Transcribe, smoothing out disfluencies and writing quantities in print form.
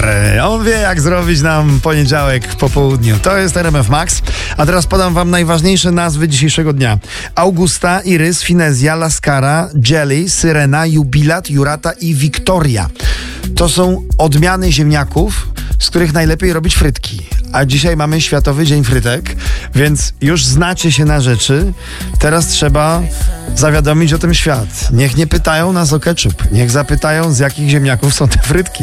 On wie, jak zrobić nam poniedziałek po południu. To jest RMF Max. A teraz podam wam najważniejsze nazwy dzisiejszego dnia. Augusta, Irys, Finezja, Laskara, Jelly, Syrena, Jubilat, Jurata i Wiktoria. To są odmiany ziemniaków, z których najlepiej robić frytki. A dzisiaj mamy Światowy Dzień Frytek, więc już znacie się na rzeczy. Teraz trzeba zawiadomić o tym świat. Niech nie pytają nas o ketchup. Niech zapytają, z jakich ziemniaków są te frytki.